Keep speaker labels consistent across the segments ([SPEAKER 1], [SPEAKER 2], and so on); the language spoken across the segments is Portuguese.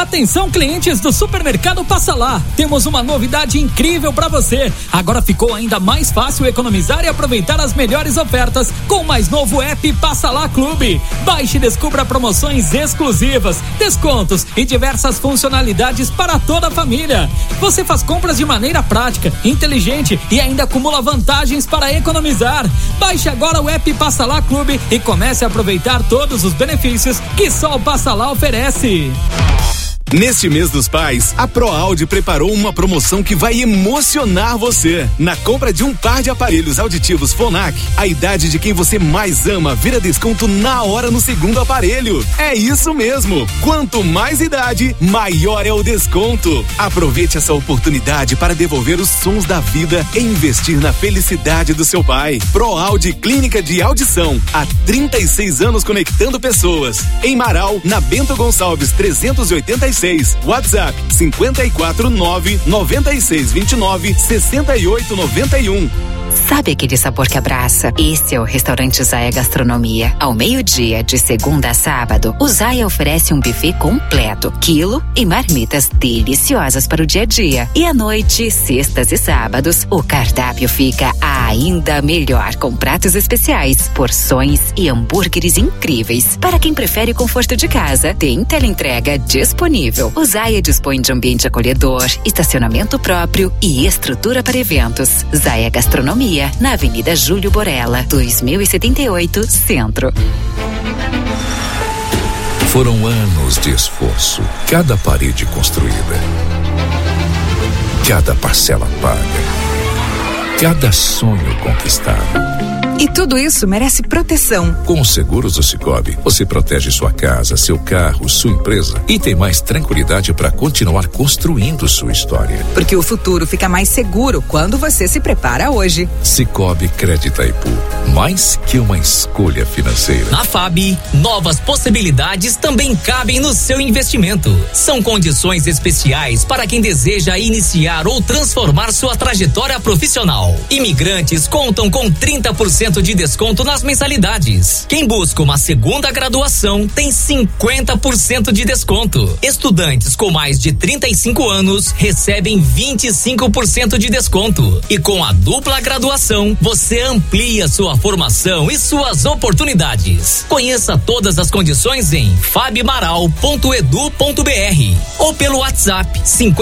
[SPEAKER 1] Atenção, clientes do Supermercado Passa Lá, temos uma novidade incrível para você. Agora ficou ainda mais fácil economizar e aproveitar as melhores ofertas com o mais novo app Passa Lá Clube. Baixe e descubra promoções exclusivas, descontos e diversas funcionalidades para toda a família. Você faz compras de maneira prática, inteligente e ainda acumula vantagens para economizar. Baixe agora o app Passa Lá Clube e comece a aproveitar todos os benefícios que só o Passa Lá oferece.
[SPEAKER 2] Neste mês dos pais, a ProAudio preparou uma promoção que vai emocionar você. Na compra de um par de aparelhos auditivos Phonak, a idade de quem você mais ama vira desconto na hora no segundo aparelho. É isso mesmo. Quanto mais idade, maior é o desconto. Aproveite essa oportunidade para devolver os sons da vida e investir na felicidade do seu pai. ProAudio Clínica de Audição, há 36 anos conectando pessoas. Em Marau, na Bento Gonçalves 386. WhatsApp 549-9629-6891.
[SPEAKER 3] Sabe aquele sabor que abraça? Esse é o restaurante Zaya Gastronomia. Ao meio-dia, de segunda a sábado, o Zaya oferece um buffet completo, quilo e marmitas deliciosas para o dia a dia. E à noite, sextas e sábados, o cardápio fica ainda melhor com pratos especiais, porções e hambúrgueres incríveis. Para quem prefere o conforto de casa, tem teleentrega disponível. O Zaya dispõe de ambiente acolhedor, estacionamento próprio e estrutura para eventos. Zaya Gastronomia, na Avenida Júlio Borella, 2078, Centro.
[SPEAKER 4] Foram anos de esforço, cada parede construída, cada parcela paga, cada sonho conquistado.
[SPEAKER 5] E tudo isso merece proteção.
[SPEAKER 4] Com os seguros do Sicoob, você protege sua casa, seu carro, sua empresa e tem mais tranquilidade para continuar construindo sua história.
[SPEAKER 5] Porque o futuro fica mais seguro quando você se prepara hoje.
[SPEAKER 4] Sicoob Crédito Itaipu, mais que uma escolha financeira.
[SPEAKER 6] Na FAB, novas possibilidades também cabem no seu investimento. São condições especiais para quem deseja iniciar ou transformar sua trajetória profissional. Imigrantes contam com 30% de desconto nas mensalidades. Quem busca uma segunda graduação tem 50% de desconto. Estudantes com mais de 35 anos recebem 25% de desconto. E com a dupla graduação, você amplia sua formação e suas oportunidades. Conheça todas as condições em fabmaral.edu.br ou pelo WhatsApp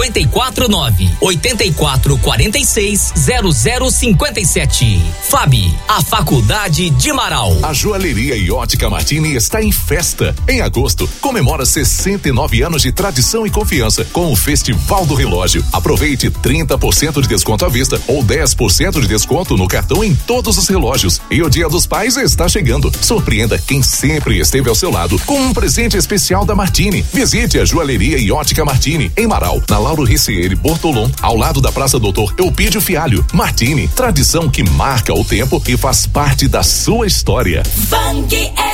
[SPEAKER 6] 549-8446-0057. FAB, a Faculdade de Marau.
[SPEAKER 7] A Joalheria e Ótica Martini está em festa. Em agosto, comemora 69 anos de tradição e confiança com o Festival do Relógio. Aproveite 30% de desconto à vista ou 10% de desconto no cartão em todos os relógios. E o Dia dos Pais está chegando. Surpreenda quem sempre esteve ao seu lado com um presente especial da Martini. Visite a Joalheria e Ótica Martini em Marau, na Lauro Ricieri Bortolom, ao lado da Praça Doutor Eupídio Fialho. Martini, tradição que marca o tempo e faz parte da sua história.
[SPEAKER 8] Bang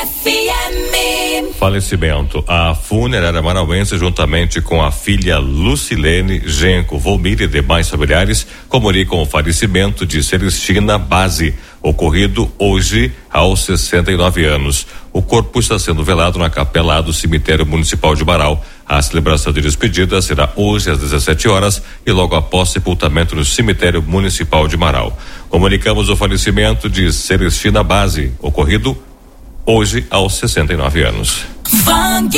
[SPEAKER 8] FM.
[SPEAKER 9] Falecimento. A funerária marauense, juntamente com a filha Lucilene, genro Volmir e demais familiares, comunicam o falecimento de Celestina Base, ocorrido hoje aos 69 anos. O corpo está sendo velado na capela do cemitério municipal de Marau. A celebração de despedida será hoje às 17 horas e logo após sepultamento no cemitério municipal de Marau. Comunicamos o falecimento de Celestina Base, ocorrido hoje aos 69 anos.
[SPEAKER 8] Bang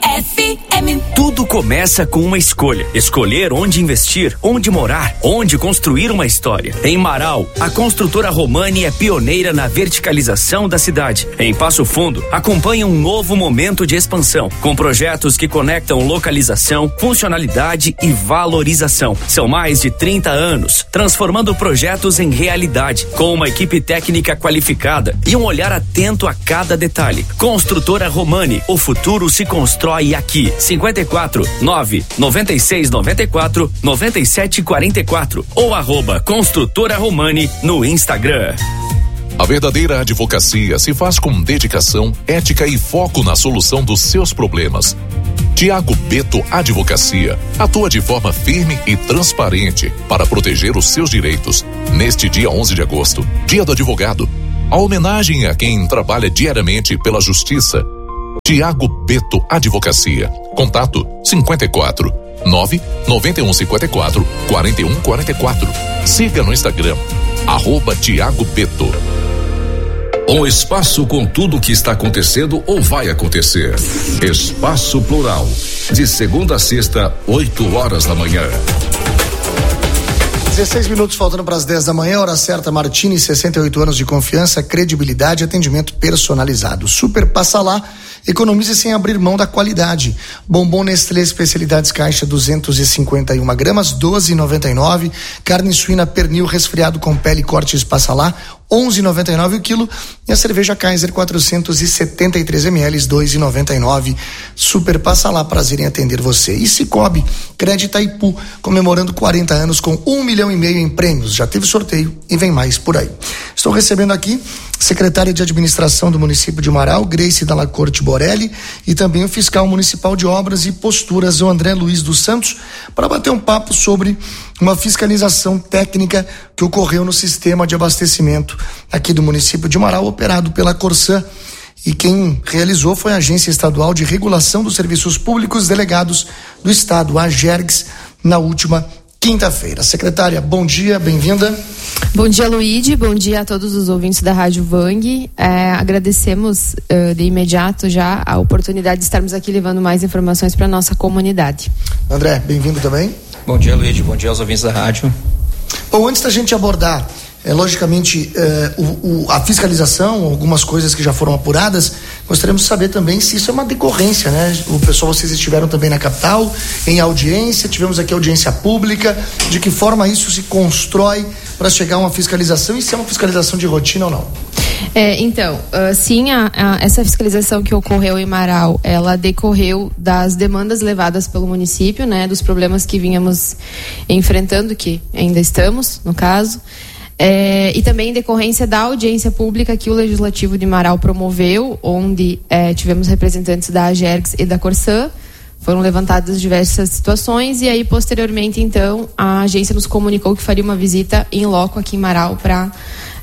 [SPEAKER 8] FM.
[SPEAKER 10] Tudo começa com uma escolha. Escolher onde investir, onde morar, onde construir uma história. Em Marau, a construtora Romani é pioneira na verticalização da cidade. Em Passo Fundo, acompanha um novo momento de expansão, com projetos que conectam localização, funcionalidade e valorização. São mais de 30 anos, transformando projetos em realidade, com uma equipe técnica qualificada e um olhar atento a cada detalhe. Construtora Romani, o futuro se constrói aqui. 54 9 96 94 97 44 ou @Construtora Romani no Instagram.
[SPEAKER 7] A verdadeira advocacia se faz com dedicação, ética e foco na solução dos seus problemas. Tiago Beto Advocacia atua de forma firme e transparente para proteger os seus direitos. Neste dia 11 de agosto, Dia do Advogado, a homenagem a quem trabalha diariamente pela justiça. Tiago Beto Advocacia. Contato 54 99154 4144. Siga no Instagram @Tiago Beto.
[SPEAKER 4] Um espaço com tudo o que está acontecendo ou vai acontecer. Espaço Plural, de segunda a sexta, 8h da manhã.
[SPEAKER 11] 16 minutos faltando para as 10 da manhã, hora certa. Martini, 68 anos de confiança, credibilidade e atendimento personalizado. Super Passa Lá, economize sem abrir mão da qualidade. Bombom Nestlé Especialidades Caixa 251 gramas, 12,99. Carne suína pernil resfriado com pele cortes Passa Lá, 11,99 o quilo. E a cerveja Kaiser 473 ml, 2,99. Super Passa Lá, prazer em atender você. E Cicobi, Crédito Itaipu, comemorando 40 anos com 1,5 milhão em prêmios. Já teve sorteio e vem mais por aí. Estou recebendo aqui secretária de administração do município de Marau, Grace Dalla Corte Borelli, e também o fiscal municipal de obras e posturas, o André Luiz dos Santos, para bater um papo sobre uma fiscalização técnica que ocorreu no sistema de abastecimento aqui do município de Marau, operado pela Corsã. E quem realizou foi a Agência Estadual de Regulação dos Serviços Públicos Delegados do Estado, a AGERGS, na última quinta-feira. Secretária, bom dia, bem-vinda.
[SPEAKER 12] Bom dia, Luíde, bom dia a todos os ouvintes da Rádio Vang. Agradecemos de imediato já a oportunidade de estarmos aqui levando mais informações para a nossa comunidade.
[SPEAKER 11] André, bem-vindo também.
[SPEAKER 13] Bom dia, Luíde, bom dia aos ouvintes da rádio.
[SPEAKER 11] Bom, antes da gente abordar logicamente a fiscalização, algumas coisas que já foram apuradas, gostaríamos de saber também se isso é uma decorrência, né? O pessoal, vocês estiveram também na capital, em audiência, tivemos aqui audiência pública, de que forma isso se constrói para chegar a uma fiscalização e se é uma fiscalização de rotina ou não?
[SPEAKER 12] Sim, essa fiscalização que ocorreu em Marau, ela decorreu das demandas levadas pelo município, né? Dos problemas que vínhamos enfrentando, que ainda estamos, no caso. E também em decorrência da audiência pública que o Legislativo de Marau promoveu, onde tivemos representantes da AGERGS e da Corsã. Foram levantadas diversas situações e aí, posteriormente, então, a agência nos comunicou que faria uma visita em loco aqui em Marau para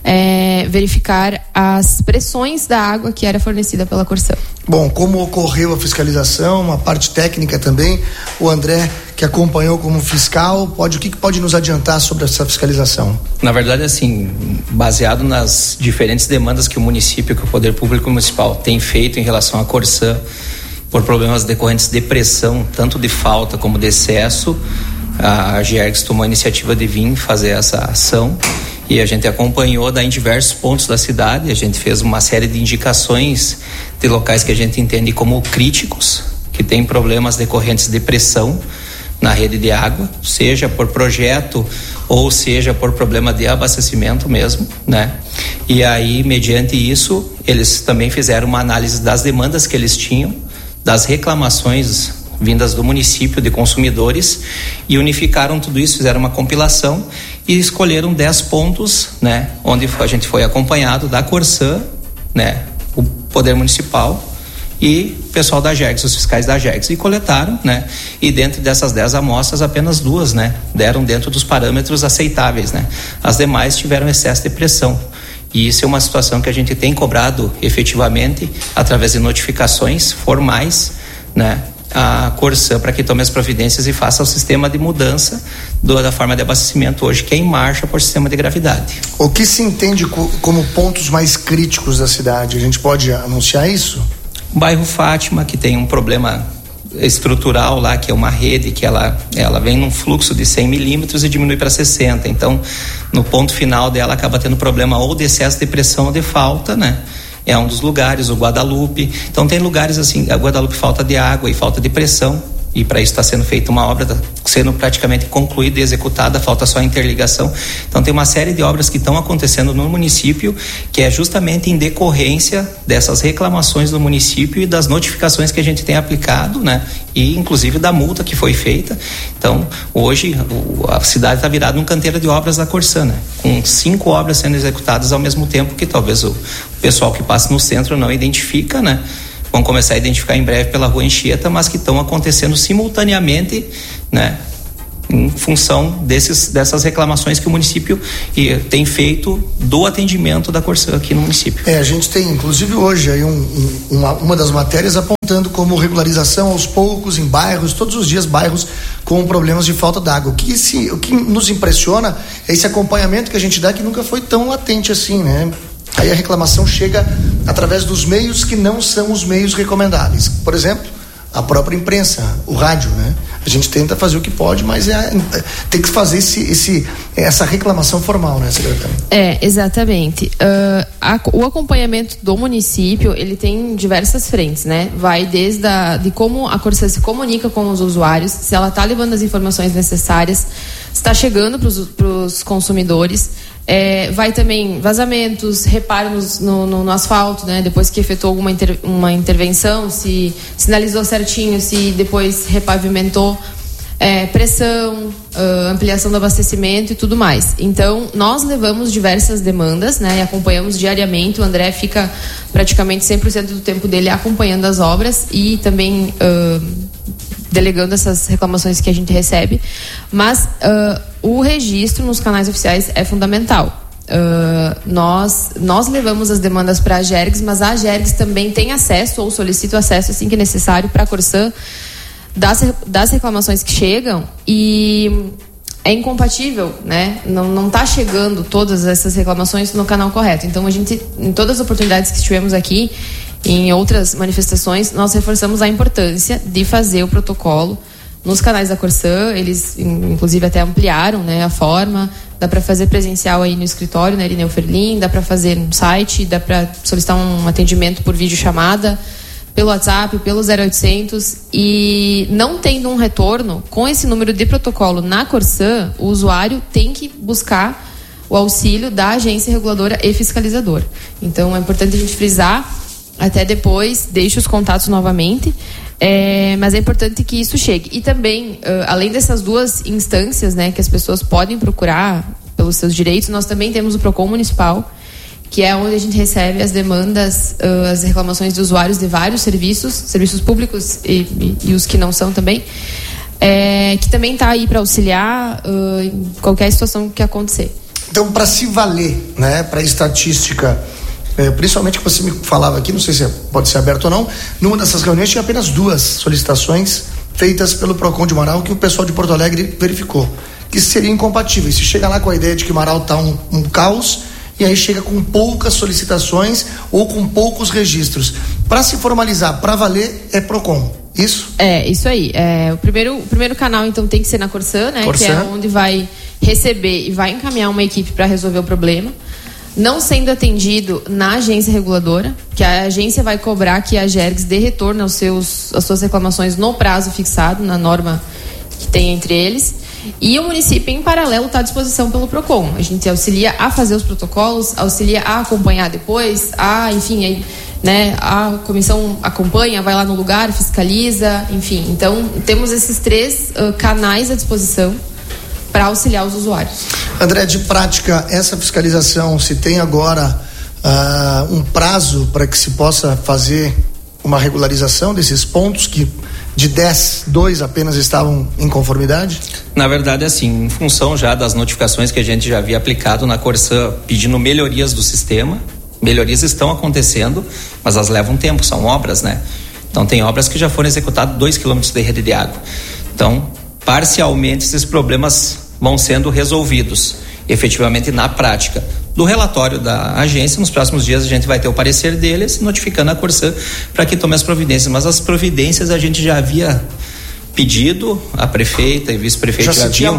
[SPEAKER 12] verificar as pressões da água que era fornecida pela Corsã.
[SPEAKER 11] Bom, como ocorreu a fiscalização, a parte técnica também, o André, que acompanhou como fiscal, o que pode nos adiantar sobre essa fiscalização?
[SPEAKER 13] Na verdade, assim, baseado nas diferentes demandas que o município, que o Poder Público Municipal tem feito em relação à Corsã, por problemas decorrentes de pressão, tanto de falta como de excesso, a AGERGS tomou a iniciativa de vir fazer essa ação e a gente acompanhou em diversos pontos da cidade. A gente fez uma série de indicações de locais que a gente entende como críticos, que tem problemas decorrentes de pressão na rede de água, seja por projeto ou seja por problema de abastecimento mesmo, né? E aí, mediante isso, eles também fizeram uma análise das demandas que eles tinham, das reclamações vindas do município de consumidores e unificaram tudo isso, fizeram uma compilação e escolheram 10 pontos, né, onde a gente foi acompanhado da Corsã, né, o Poder Municipal e o pessoal da AGERGS, os fiscais da AGERGS, e coletaram, né, e dentro dessas 10 amostras, apenas 2, né, deram dentro dos parâmetros aceitáveis, né, as demais tiveram excesso de pressão. E isso é uma situação que a gente tem cobrado efetivamente através de notificações formais, né, a Corsã para que tome as providências e faça o sistema de mudança da forma de abastecimento hoje, que é em marcha por sistema de gravidade.
[SPEAKER 11] O que se entende como pontos mais críticos da cidade? A gente pode anunciar isso?
[SPEAKER 13] O bairro Fátima, que tem um problema estrutural lá, que é uma rede que ela vem num fluxo de 100 milímetros e diminui para 60, então no ponto final dela acaba tendo problema ou de excesso de pressão ou de falta, né? É um dos lugares, o Guadalupe. Então tem lugares assim, a Guadalupe falta de água e falta de pressão, e para isso está sendo feita uma obra, sendo praticamente concluída e executada, falta só a interligação. Então tem uma série de obras que estão acontecendo no município, que é justamente em decorrência dessas reclamações do município e das notificações que a gente tem aplicado, né? E inclusive da multa que foi feita. Então hoje a cidade está virada num canteiro de obras da Corsã, né? Com 5 obras sendo executadas ao mesmo tempo, que talvez o pessoal que passa no centro não identifica, né? Vão começar a identificar em breve pela rua Anchieta, mas que estão acontecendo simultaneamente, né, em função dessas reclamações que o município tem feito do atendimento da Corsã aqui no município.
[SPEAKER 11] A gente tem, inclusive hoje, aí uma das matérias apontando como regularização aos poucos em bairros, todos os dias bairros com problemas de falta d'água. O que nos impressiona é esse acompanhamento que a gente dá, que nunca foi tão latente assim, né? Aí a reclamação chega através dos meios que não são os meios recomendáveis. Por exemplo, a própria imprensa, o rádio, né? A gente tenta fazer o que pode, mas tem que fazer essa reclamação formal, né, secretário?
[SPEAKER 12] Exatamente. O acompanhamento do município, ele tem diversas frentes, né? Vai desde de como a Corsã se comunica com os usuários, se ela está levando as informações necessárias, se está chegando para os consumidores. Vai também vazamentos, reparos no asfalto, né? Depois que efetuou uma intervenção, se sinalizou certinho, se depois repavimentou, pressão, ampliação do abastecimento e tudo mais. Então, nós levamos diversas demandas, né? E acompanhamos diariamente. O André fica praticamente 100% do tempo dele acompanhando as obras e também delegando essas reclamações que a gente recebe, mas o registro nos canais oficiais é fundamental. Nós levamos as demandas para a Agergs, mas a Agergs também tem acesso ou solicita o acesso assim que necessário para a Corsã das reclamações que chegam, e é incompatível, né? Não está chegando todas essas reclamações no canal correto. Então a gente, em todas as oportunidades que estivemos aqui, em outras manifestações, nós reforçamos a importância de fazer o protocolo nos canais da Corsã. Eles, inclusive, até ampliaram, né, a forma. Dá para fazer presencial aí no escritório, na Irineu Ferlin, dá para fazer no site, dá para solicitar um atendimento por videochamada, pelo WhatsApp, pelo 0800. E não tendo um retorno com esse número de protocolo na Corsã, o usuário tem que buscar o auxílio da agência reguladora e fiscalizadora. Então é importante a gente frisar. Até depois, deixe os contatos novamente, mas é importante que isso chegue. E também, além dessas duas instâncias, né, que as pessoas podem procurar pelos seus direitos, nós também temos o PROCON municipal, que é onde a gente recebe as demandas, as reclamações de usuários de vários serviços públicos e os que não são também, que também está aí para auxiliar em qualquer situação que acontecer.
[SPEAKER 11] Então, para se valer, né, para a estatística, principalmente que você me falava aqui, não sei se pode ser aberto ou não, numa dessas reuniões tinha apenas 2 solicitações feitas pelo PROCON de Marau que o pessoal de Porto Alegre verificou, que seriam incompatíveis. Se chega lá com a ideia de que Marau está um caos, e aí chega com poucas solicitações ou com poucos registros. Para se formalizar, para valer, é PROCON, isso? Isso aí. O primeiro canal, então, tem que ser na Corsã, né? Corsã. Que é onde vai receber e vai encaminhar uma equipe para resolver o problema. Não sendo atendido na agência reguladora, que a agência vai cobrar que a Agergs dê retorno às suas reclamações no prazo fixado, na norma que tem entre eles. E o município, em paralelo, está à disposição pelo PROCON. A gente auxilia a fazer os protocolos, auxilia a acompanhar depois, enfim, né, a comissão acompanha, vai lá no lugar, fiscaliza, enfim. Então, temos esses 3 canais à disposição para auxiliar os usuários. André, de prática, essa fiscalização, se tem agora um prazo para que se possa fazer uma regularização desses pontos que de 10, 2 apenas estavam em conformidade?
[SPEAKER 13] Na verdade, assim, em função já das notificações que a gente já havia aplicado na Corsã pedindo melhorias do sistema, melhorias estão acontecendo, mas elas levam tempo, são obras, né? Então tem obras que já foram executadas 2 quilômetros de rede de água. Então, parcialmente esses problemas vão sendo resolvidos, efetivamente na prática. Do relatório da agência, nos próximos dias a gente vai ter o parecer deles, notificando a Corsã para que tome as providências. Mas as providências a gente já havia pedido, a prefeita e vice-prefeito já se tinha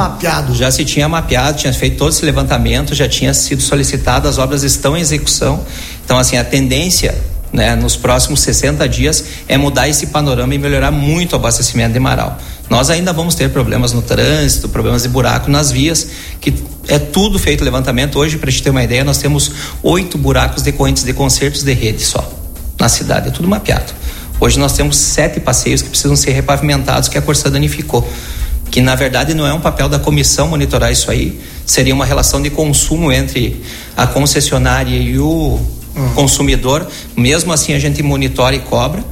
[SPEAKER 13] mapeado, tinha feito todo esse levantamento, já tinha sido solicitado, as obras estão em execução. Então, assim, a tendência, né, nos próximos 60 dias é mudar esse panorama e melhorar muito o abastecimento de Marau. Nós ainda vamos ter problemas no trânsito, problemas de buraco nas vias, que é tudo feito levantamento. Hoje, para a gente ter uma ideia, nós temos 8 buracos decorrentes de consertos de rede só na cidade, é tudo mapeado. Hoje nós temos 7 passeios que precisam ser repavimentados, que a Corsã danificou, que na verdade não é um papel da comissão monitorar isso aí, seria uma relação de consumo entre a concessionária e o consumidor. Mesmo assim a gente monitora e cobra.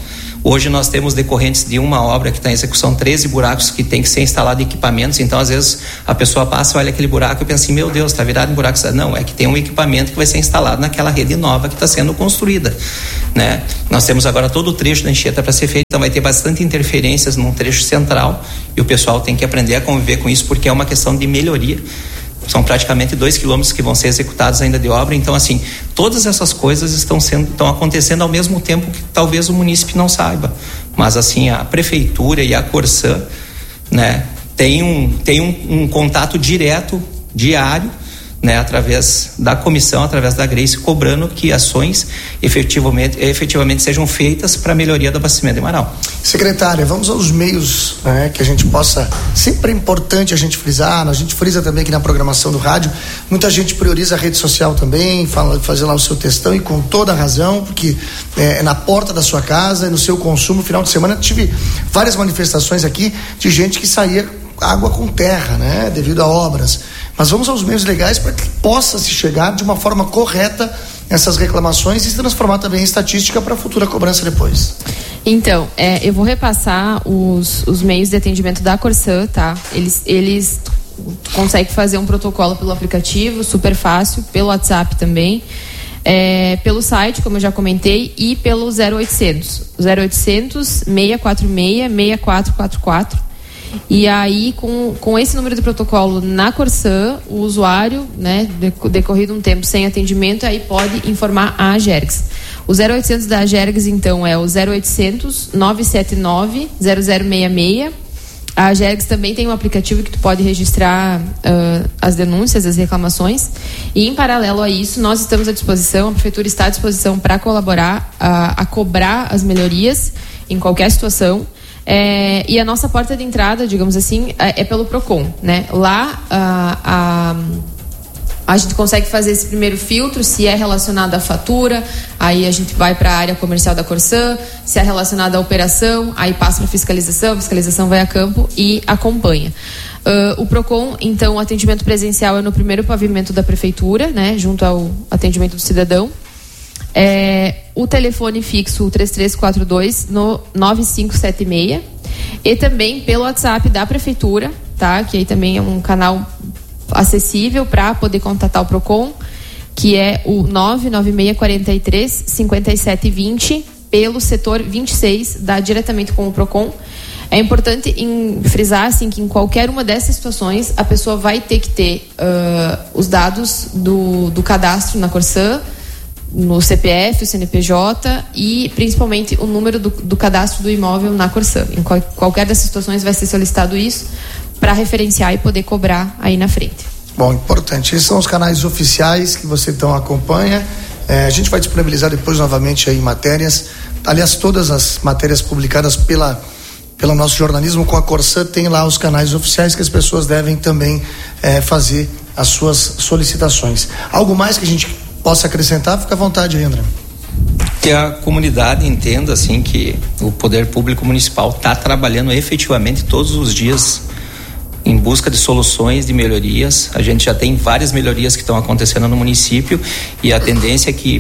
[SPEAKER 13] Hoje nós temos decorrentes de uma obra que está em execução 13 buracos que tem que ser instalado equipamentos. Então, às vezes, a pessoa passa, olha aquele buraco e pensa assim, meu Deus, está virado em buraco. Não, é que tem um equipamento que vai ser instalado naquela rede nova que está sendo construída, né? Nós temos agora todo o trecho da Anchieta para ser feito, então vai ter bastante interferências num trecho central e o pessoal tem que aprender a conviver com isso, porque é uma questão de melhoria. São praticamente 2 quilômetros que vão ser executados ainda de obra. Então, assim, todas essas coisas estão acontecendo ao mesmo tempo que talvez o munícipe não saiba. Mas, assim, a prefeitura e a Corsã, né, tem um contato direto, diário, né, através da comissão, através da Grace, cobrando que ações efetivamente sejam feitas para a melhoria do abastecimento de Marau.
[SPEAKER 11] Secretária, vamos aos meios, né, que a gente possa, sempre é importante a gente frisar, a gente frisa também aqui na programação do rádio, muita gente prioriza a rede social também, fazer lá o seu textão, e com toda a razão, porque é na porta da sua casa, é no seu consumo. Final de semana tive várias manifestações aqui de gente que saía água com terra, né, devido a obras. Mas vamos aos meios legais para que possa se chegar de uma forma correta essas reclamações e se transformar também em estatística para a futura cobrança depois.
[SPEAKER 12] Então, eu vou repassar os meios de atendimento da Corsã, tá? Eles conseguem fazer um protocolo pelo aplicativo, super fácil, pelo WhatsApp também, pelo site, como eu já comentei, e pelo 0800 646 6444. E aí, com esse número de protocolo na Corsã, o usuário, né, decorrido um tempo sem atendimento, aí pode informar a Agergs. O 0800 da Agergs, então, é o 0800 979 0066. A Agergs também tem um aplicativo que tu pode registrar as denúncias, as reclamações. E, em paralelo a isso, nós estamos à disposição, a Prefeitura está à disposição para colaborar, a cobrar as melhorias em qualquer situação. E a nossa porta de entrada, digamos assim, é pelo PROCON, né? Lá a gente consegue fazer esse primeiro filtro, se é relacionado à fatura, aí a gente vai para a área comercial da Corsã, se é relacionado à operação, aí passa para a fiscalização vai a campo e acompanha. O PROCON, então, o atendimento presencial é no primeiro pavimento da Prefeitura, né? Junto ao atendimento do cidadão. O telefone fixo, o 3342 no 9576, e também pelo WhatsApp da Prefeitura, tá? Que aí também é um canal acessível para poder contatar o PROCON, que é o 99643 5720, pelo setor 26, dá diretamente com o PROCON. É importante frisar assim, que em qualquer uma dessas situações a pessoa vai ter que ter os dados do cadastro na Corsã, no CPF, o CNPJ e principalmente o número do cadastro do imóvel na Corsã. Em qualquer dessas situações vai ser solicitado isso para referenciar e poder cobrar aí na frente.
[SPEAKER 11] Bom, importante. Esses são os canais oficiais que você então acompanha. A gente vai disponibilizar depois novamente aí matérias. Aliás, todas as matérias publicadas pelo nosso jornalismo com a Corsã tem lá os canais oficiais que as pessoas devem também fazer as suas solicitações. Algo mais que a gente possa acrescentar? Fica à vontade aí, André.
[SPEAKER 13] Que a comunidade entenda assim que o poder público municipal está trabalhando efetivamente todos os dias em busca de soluções, de melhorias. A gente já tem várias melhorias que estão acontecendo no município e a tendência é que,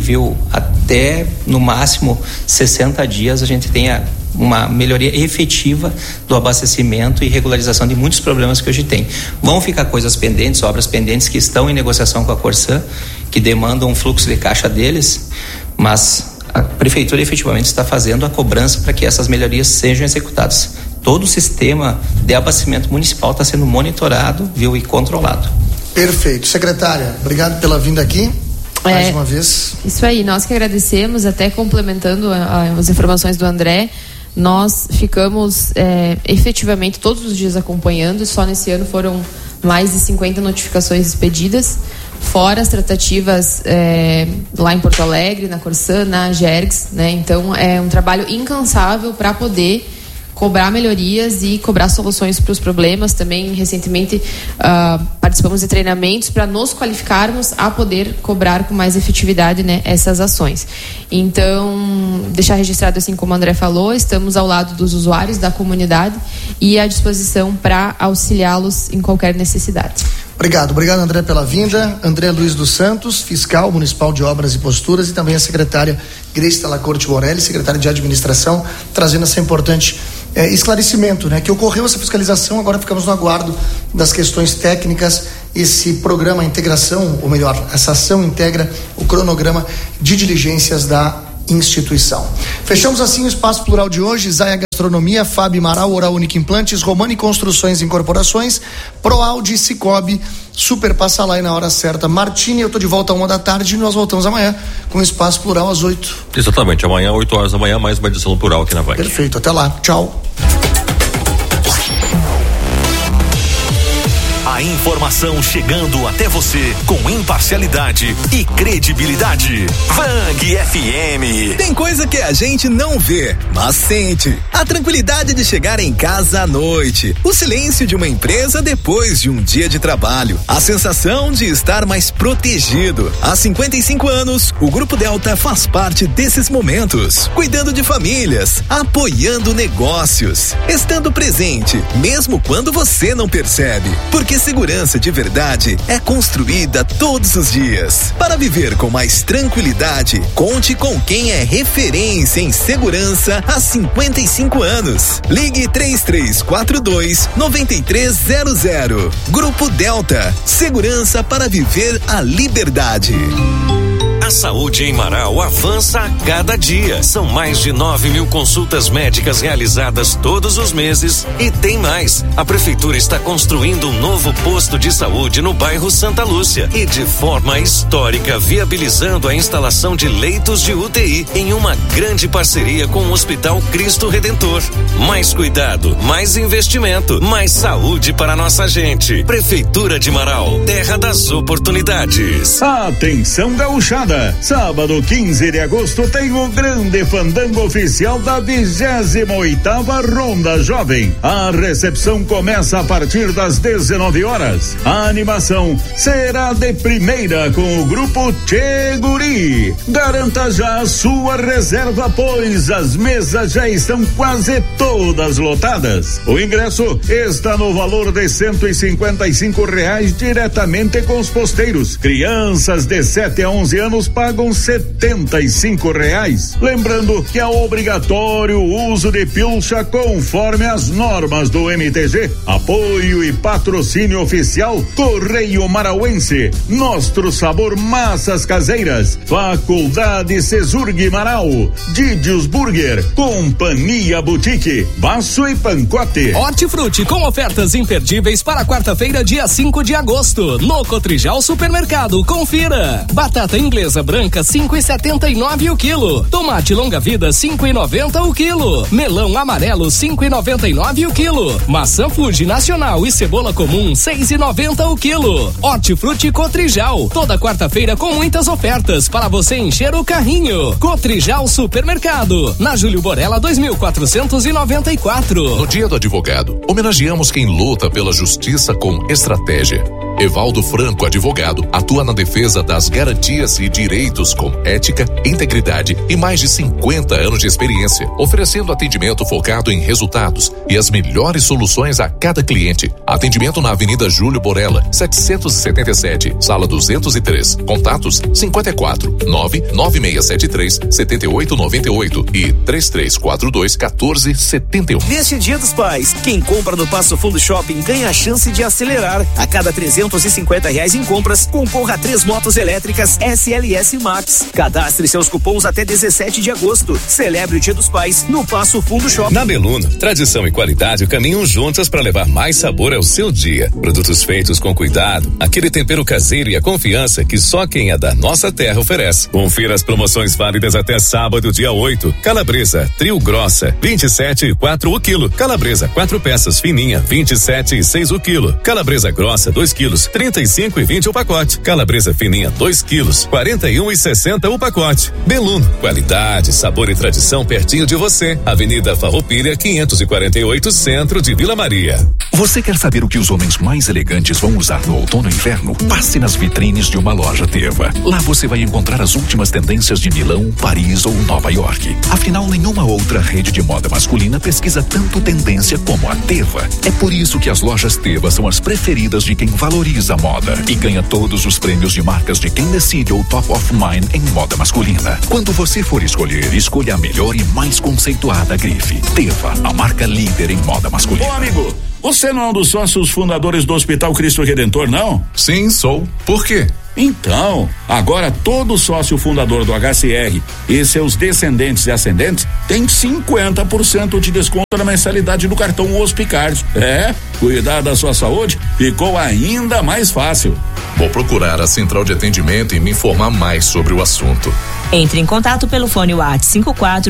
[SPEAKER 13] até no máximo 60 dias a gente tenha uma melhoria efetiva do abastecimento e regularização de muitos problemas que hoje tem. Vão ficar coisas pendentes, obras pendentes que estão em negociação com a Corsã, que demandam um fluxo de caixa deles, mas a Prefeitura efetivamente está fazendo a cobrança para que essas melhorias sejam executadas. Todo o sistema de abastecimento municipal está sendo monitorado, e controlado.
[SPEAKER 11] Perfeito. Secretária, obrigado pela vinda aqui. Mais uma vez.
[SPEAKER 12] Isso aí, nós que agradecemos, até complementando as informações do André, nós ficamos efetivamente todos os dias acompanhando, só nesse ano foram mais de 50 notificações expedidas, fora as tratativas lá em Porto Alegre, na Corsã, na Agergs, né? Então é um trabalho incansável para poder cobrar melhorias e cobrar soluções para os problemas. Também recentemente participamos de treinamentos para nos qualificarmos a poder cobrar com mais efetividade, né, essas ações. Então, deixar registrado, assim como o André falou, estamos ao lado dos usuários, da comunidade e à disposição para auxiliá-los em qualquer necessidade.
[SPEAKER 11] Obrigado André pela vinda. André Luiz dos Santos, fiscal municipal de obras e posturas, e também a secretária Grace Delacorte Borelli, secretária de administração, trazendo esse importante esclarecimento, né? Que ocorreu essa fiscalização, agora ficamos no aguardo das questões técnicas. Esse programa, integração, ou melhor, essa ação integra o cronograma de diligências da instituição. Fechamos assim o Espaço Plural de hoje. Zaya Gastronomia, Fábio Amaral, Oral Única Implantes, Romani Construções e Incorporações, Proaldi, Cicobi, Super Passa Lá e Na Hora Certa, Martini. Eu tô de volta às 1h e nós voltamos amanhã com o Espaço Plural às 8.
[SPEAKER 9] Exatamente, amanhã 8h da manhã, mais uma edição Plural aqui na VAG.
[SPEAKER 11] Perfeito, até lá, tchau.
[SPEAKER 14] A informação chegando até você com imparcialidade e credibilidade. VAG FM.
[SPEAKER 15] Tem coisa que a gente não vê, mas sente. A tranquilidade de chegar em casa à noite. O silêncio de uma empresa depois de um dia de trabalho. A sensação de estar mais protegido. Há 55 anos, o Grupo Delta faz parte desses momentos. Cuidando de famílias, apoiando negócios, estando presente, mesmo quando você não percebe. Porque segurança de verdade é construída todos os dias. Para viver com mais tranquilidade, conte com quem é referência em segurança há 55 anos. Ligue 3342-9300. Grupo Delta, segurança para viver a liberdade.
[SPEAKER 14] A saúde em Marau avança a cada dia. São mais de 9.000 consultas médicas realizadas todos os meses e tem mais. A prefeitura está construindo um novo posto de saúde no bairro Santa Lúcia e de forma histórica viabilizando a instalação de leitos de UTI em uma grande parceria com o Hospital Cristo Redentor. Mais cuidado, mais investimento, mais saúde para nossa gente. Prefeitura de Marau, terra das oportunidades.
[SPEAKER 16] Atenção, gauchada! Sábado 15 de agosto tem o grande fandango oficial da 28ª Ronda Jovem. A recepção começa a partir das 19 horas. A animação será de primeira com o grupo Tchê Guri. Garanta já a sua reserva, pois as mesas já estão quase todas lotadas. O ingresso está no valor de R$155 diretamente com os posteiros. Crianças de 7 a 11 anos pagam R$75. Lembrando que é obrigatório o uso de pilcha conforme as normas do MTG. Apoio e patrocínio oficial Correio Marauense, Nostro Sabor Massas Caseiras, Faculdade Cesurg Marau, Didios Burger, Companhia Boutique, Baço e Pancote.
[SPEAKER 17] Hortifruti com ofertas imperdíveis para quarta-feira, dia 5 de agosto, no Cotrijal Supermercado. Confira. Batata inglesa branca 5,79 o quilo. Tomate longa vida 5,90 o quilo. Melão amarelo 5,99 o quilo. Maçã Fuji nacional e cebola comum 6,90 o quilo. Hortifruti Cotrijal, toda quarta-feira com muitas ofertas para você encher o carrinho. Cotrijal Supermercado, na Júlio Borella 2494.
[SPEAKER 7] No Dia do Advogado, homenageamos quem luta pela justiça com estratégia. Evaldo Franco, advogado, atua na defesa das garantias e direitos com ética, integridade e mais de 50 anos de experiência, oferecendo atendimento focado em resultados e as melhores soluções a cada cliente. Atendimento na Avenida Júlio Borella, 777, sala 203. Contatos 54 99673 7898 e 3342 1471.
[SPEAKER 18] Neste Dia dos Pais, quem compra no Passo Fundo Shopping ganha a chance de acelerar. A cada R$350 em compras, concorra a 3 motos elétricas SLS Max. Cadastre seus cupons até 17 de agosto. Celebre o Dia dos Pais no Passo Fundo Shopping.
[SPEAKER 19] Na Beluno, tradição e qualidade caminham juntas para levar mais sabor ao seu dia. Produtos feitos com cuidado, aquele tempero caseiro e a confiança que só quem é da nossa terra oferece. Confira as promoções válidas até sábado, dia 8. Calabresa trio grossa 27,4 o quilo. Calabresa 4 peças fininha 27,6 o quilo. Calabresa grossa 2 quilos 35,20 o pacote. Calabresa fininha 2 quilos 41,60 o pacote. Beluno, qualidade, sabor e tradição pertinho de você. Avenida Farroupilha 548, centro de Vila Maria.
[SPEAKER 7] Você quer saber o que os homens mais elegantes vão usar no outono e inverno? Passe nas vitrines de uma loja Teva. Lá você vai encontrar as últimas tendências de Milão, Paris ou Nova York. Afinal, nenhuma outra rede de moda masculina pesquisa tanto tendência como a Teva. É por isso que as lojas Teva são as preferidas de quem valoriza a moda e ganha todos os prêmios de marcas de quem decide o Top of Mind em moda masculina. Quando você for escolher, escolha a melhor e mais conceituada grife. Teva, a marca líder em moda masculina.
[SPEAKER 16] Ô amigo, você não é um dos sócios fundadores do Hospital Cristo Redentor, não?
[SPEAKER 7] Sim, sou. Por quê?
[SPEAKER 16] Então, agora todo sócio fundador do HCR e seus descendentes e ascendentes tem 50% de desconto na mensalidade do cartão Hospicard. Cuidar da sua saúde ficou ainda mais fácil.
[SPEAKER 7] Vou procurar a central de atendimento e me informar mais sobre o assunto.
[SPEAKER 20] Entre em contato pelo fone WhatsApp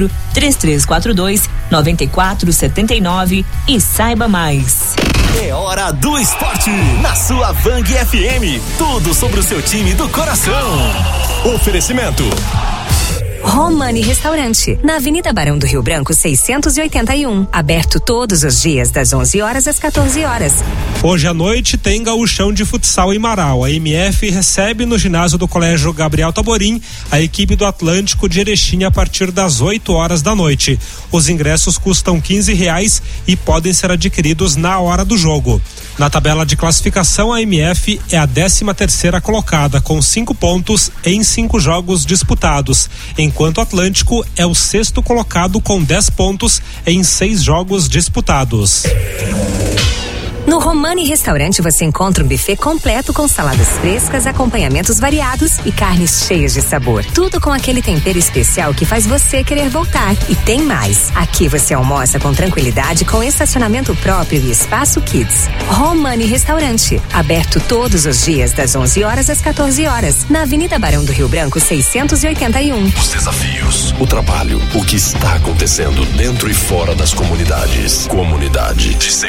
[SPEAKER 20] 54-3342-9479 e saiba mais.
[SPEAKER 18] É hora do esporte na sua Bang FM. Tudo sobre o seu time do coração. Oferecimento
[SPEAKER 3] Romani Restaurante, na Avenida Barão do Rio Branco 681, aberto todos os dias das 11 horas às 14 horas.
[SPEAKER 21] Hoje à noite tem gauchão de futsal em Marau. A MF recebe no ginásio do Colégio Gabriel Taborim a equipe do Atlântico de Erechim a partir das 8 horas da noite. Os ingressos custam R$15 e podem ser adquiridos na hora do jogo. Na tabela de classificação, a MF é a 13ª colocada, com 5 pontos em 5 jogos disputados, enquanto o Atlântico é o 6º colocado com 10 pontos em 6 jogos disputados.
[SPEAKER 3] No Romani Restaurante você encontra um buffet completo com saladas frescas, acompanhamentos variados e carnes cheias de sabor. Tudo com aquele tempero especial que faz você querer voltar. E tem mais. Aqui você almoça com tranquilidade, com estacionamento próprio e espaço kids. Romani Restaurante, aberto todos os dias das 11 horas às 14 horas, na Avenida Barão do Rio Branco 681.
[SPEAKER 22] Os desafios, o trabalho, o que está acontecendo dentro e fora das comunidades. Comunidade de